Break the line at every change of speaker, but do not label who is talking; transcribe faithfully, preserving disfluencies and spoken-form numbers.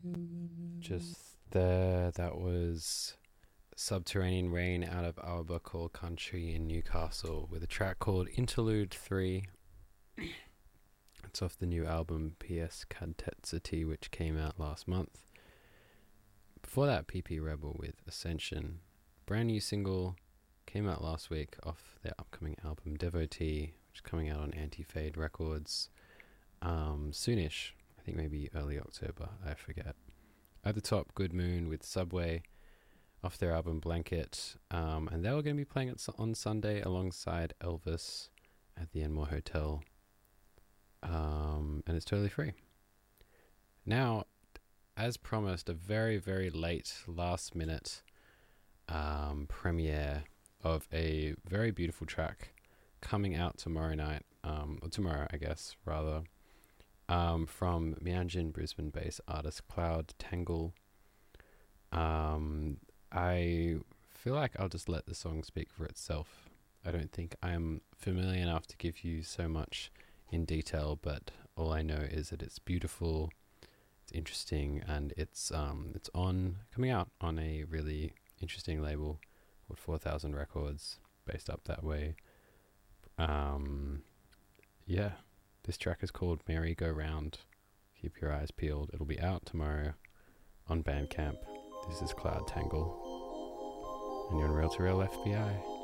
Just there, that was Subterranean Rain out of Arbuckle Country in Newcastle with a track called Interlude three. It's off the new album P S Cadtetsity, which came out last month. Before that, P P Rebel with Ascension. Brand new single came out last week off their upcoming album Devotee, which is coming out on Anti-Fade Records um, soonish. I think maybe early October, I forget. At the top, Good Moon with Subway off their album Blanket, um, and they were going to be playing it on Sunday alongside Elvis at the Enmore Hotel, um, and it's totally free. Now, as promised, a very, very late, last minute um, premiere of a very beautiful track coming out tomorrow night, um, or tomorrow, I guess, rather, um, from Mianjin Brisbane-based artist Cloud Tangle. Um, I feel like I'll just let the song speak for itself. I don't think I'm familiar enough to give you so much in detail, but all I know is that it's beautiful, it's interesting, and it's um it's on coming out on a really interesting label called four thousand Records, based up that way. Um, yeah, this track is called Merry Go Round. Keep your eyes peeled. It'll be out tomorrow on Bandcamp. This is Cloud Tangle, and you're on Real to Real F B I.